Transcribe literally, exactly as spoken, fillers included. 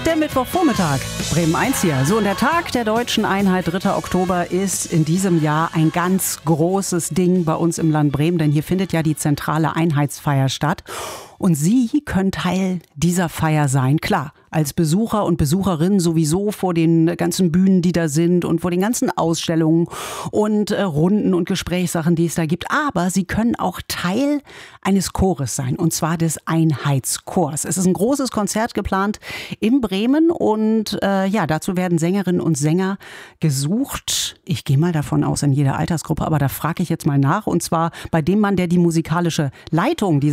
Der Mittwochvormittag, Bremen eins hier. So, und der Tag der deutschen Einheit, dritter Oktober, ist in diesem Jahr ein ganz großes Ding bei uns im Land Bremen, denn hier findet ja die zentrale Einheitsfeier statt. Und Sie können Teil dieser Feier sein, klar, als Besucher und Besucherin sowieso vor den ganzen Bühnen, die da sind und vor den ganzen Ausstellungen und äh, Runden und Gesprächssachen, die es da gibt. Aber Sie können auch Teil eines Chores sein, und zwar des Einheitschors. Es ist ein großes Konzert geplant in Bremen und äh, ja, dazu werden Sängerinnen und Sänger gesucht. Ich gehe mal davon aus, in jeder Altersgruppe, aber da frage ich jetzt mal nach, und zwar bei dem Mann, der die musikalische Leitung dieser